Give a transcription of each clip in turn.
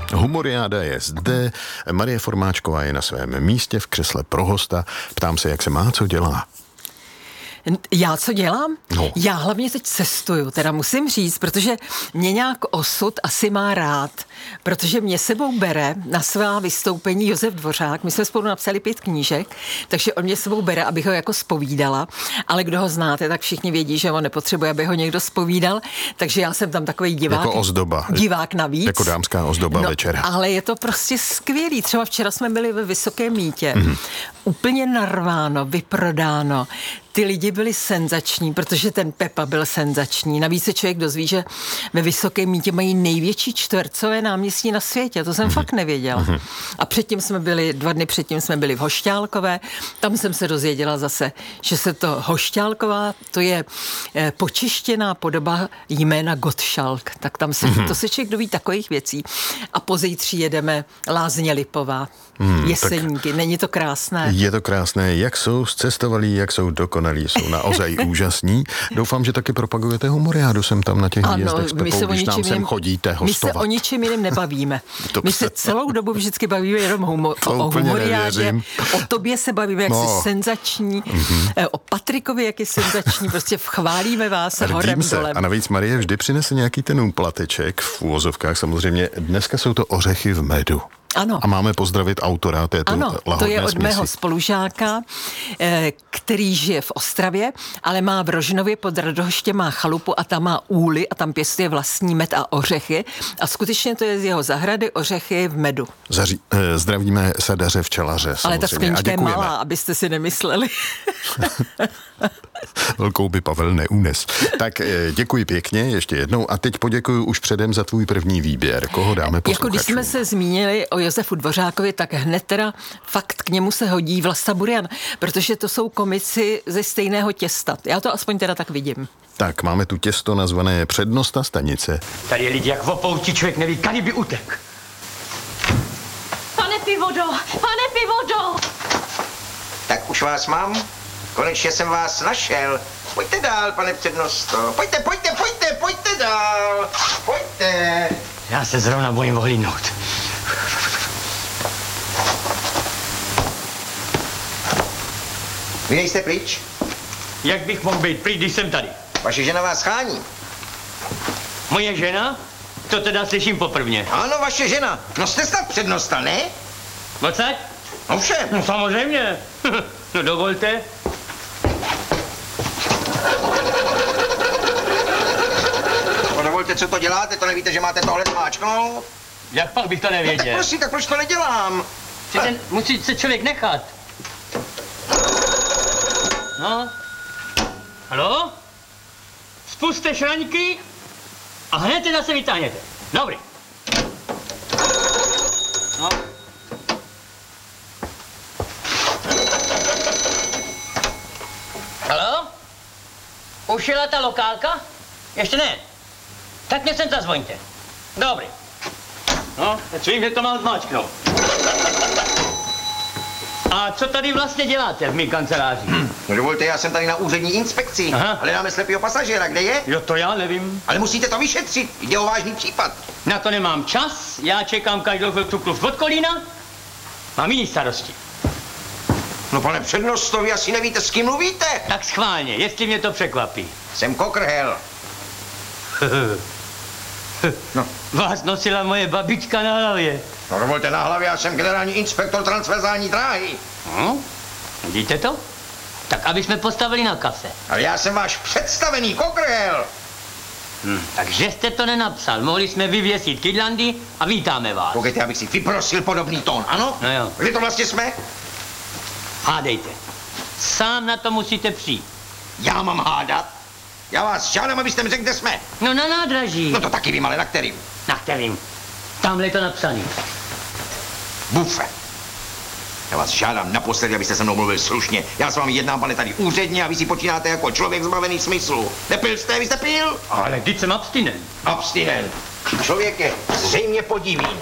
Humoriáda je zde, Marie Formáčková je na svém místě v křesle pro hosta. Ptám se, jak se má, co dělá. Já co dělám? No. Já hlavně teď cestuju, teda musím říct, protože mě nějak osud asi má rád, protože mě sebou bere na svá vystoupení Josef Dvořák, my jsme spolu napsali 5 knížek, takže on mě sebou bere, abych ho jako zpovídala, ale kdo ho znáte, tak všichni vědí, že on nepotřebuje, aby ho někdo zpovídal, takže já jsem tam takový divák. Jako ozdoba. Divák navíc. Jako dámská ozdoba večera. Ale je to prostě skvělý. Třeba včera jsme byli ve Vysokém mýtě. Úplně narváno, vyprodáno. Ty lidi byli senzační, protože ten Pepa byl senzační. Navíc se člověk dozví, že ve Vysokém mýtě mají největší čtvercové náměstí na světě. To jsem fakt nevěděla. A předtím jsme byli, 2 dny předtím jsme byli v Hošťálkové. Tam jsem se dozvěděla zase, že se to Hošťálková, to je počištěná podoba jména Gottschalk. Tak tam se, to se člověk doví takových věcí. A pozítří jedeme Lázně Lipová. Jeseníky. Není to krásné? Je to krásné. Jak jsou zcestovalí, jak jsou dokonalí, jsou naozaj úžasní. Doufám, že taky propagujete humoriádu sem tam na těch výjezdech s Pepou, když nám sem chodíte hostovat. My se o ničem jiném nebavíme. My se celou dobu vždycky bavíme jenom o humoriádě. O tobě se bavíme, jak jsi senzační. O Patrikovi, jak je senzační. Prostě chválíme vás horem dolem. A navíc Marie vždy přinese nějaký ten úplateček v úvozovkách. Samozřejmě dneska jsou to ořechy v medu. Ano. A máme pozdravit autora této lahodné směsi. To je od mého spolužáka, který žije v Ostravě, ale má v Rožnově pod Radhoštěm má chalupu a tam má úly a tam pěstuje vlastní med a ořechy. A skutečně to je z jeho zahrady ořechy v medu. Zdravíme sadaře včelaře. Ale ta sklenička je malá, abyste si nemysleli. Velkou by Pavel neunes. Tak děkuji pěkně ještě jednou a teď poděkuji už předem za tvůj první výběr. Koho dáme posluchačům? Jako když jsme se zmínili o Josefu Dvořákovi, tak hned teda fakt k němu se hodí Vlasta Burian, protože to jsou komici ze stejného těsta. Já to aspoň teda tak vidím. Tak, máme tu těsto nazvané Přednosta stanice. Tady je lidi jak v opouti, člověk neví, kdy by utek. Pane Pivodo! Tak už vás mám? Konečně jsem vás našel. Pojďte dál, pane přednosto. Pojďte dál. Pojďte. Já se zrovna bojím ohlídnout. Vy nejste pryč? Jak bych mohl být pryč, když jsem tady? Vaše žena vás chání. Moje žena? To teda slyším poprvně. Ano, vaše žena. No jste snad přednosta, ne? Odsaď? Ovšem. No samozřejmě. No dovolte. No dovolte, co to děláte, to nevíte, že máte tohle zmáčknout? Jak pak bych to nevěděl? Tak prosím, tak proč to nedělám? Musí se člověk nechat. No. Haló? Spuste šraňky a hned teda se vytáhněte. Dobrý. No. Haló? Už jela ta lokálka? Ještě ne. Tak mě sem zazvoňte. Dobrý. No, teď vím, že to mám zmáčknout. A co tady vlastně děláte v mý kanceláři? No dovolte, já jsem tady na úřední inspekci. Aha. Ale dáme slepýho pasažéra, kde je? Jo, to já nevím. Ale musíte to vyšetřit, jde o vážný případ. Na to nemám čas, já čekám každou chvilku klus od Kolína. Mám jiný starosti. No pane přednosto, vy asi nevíte, s kým mluvíte. Tak schválně, jestli mě to překvapí. Jsem Kokrhel. No. Vás nosila moje babička na hlavě. No dovolte na hlavě, já jsem generální inspektor transverzální dráhy. Vidíte to? Tak aby jsme postavili na kase. Ale já jsem váš představený Kokrhel. Takže jste to nenapsal. Mohli jsme vyvěsit kydlandy a vítáme vás. Koukejte, abych si vyprosil podobný tón, ano? No jo. Kdy to vlastně jsme? Hádejte. Sám na to musíte přijít. Já mám hádat? Já vás žádám, abyste mi řekl, kde jsme. No na nádraží. No to taky vím, ale na kterým? Na kterým? Tamhle je to napsaný. Bufe. Já vás žádám naposledy, abyste se mnou mluvil slušně. Já s vámi jednám, pane, tady úředně a vy si počínáte jako člověk zbavený smyslu. Nepil jste, vy jste pil? Ale vždyť jsem abstinent. Abstinent. Člověk je zřejmě podivín.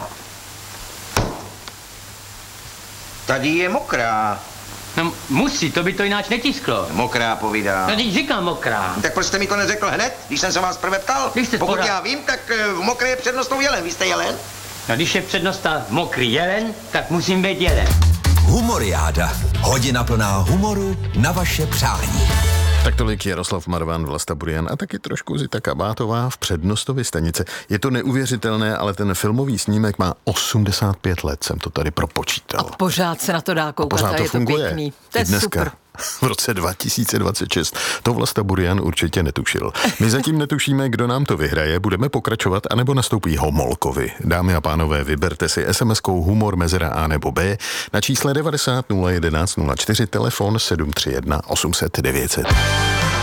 Tady je mokrá. No musí, to by to jináč netisklo. Mokrá povídá. No teď říkám mokrá. Tak proč jste mi to neřekl hned, když jsem se vás prvé ptal? Vy jste Pokud pořád- já vím, tak v mokré je přednostou jelen. Vy jste jelen? A když je přednosta mokrý jelen, tak musím být jelen. Humoriáda. Hodina plná humoru na vaše přání. Tak tolik Jaroslav Marvan, Vlasta Burian a taky trošku Zita Kabátová v Přednostově stanice. Je to neuvěřitelné, ale ten filmový snímek má 85 let, jsem to tady propočítal. A pořád se na to dá koukat a je funguje. To pěkný. To je super. V roce 2026. To Vlasta Burian určitě netušil. My zatím netušíme, kdo nám to vyhraje, budeme pokračovat, anebo nastoupí Homolkovi. Dámy a pánové, vyberte si SMS-kou humor mezera A nebo B na čísle 90 011 04, telefon 731 800 900.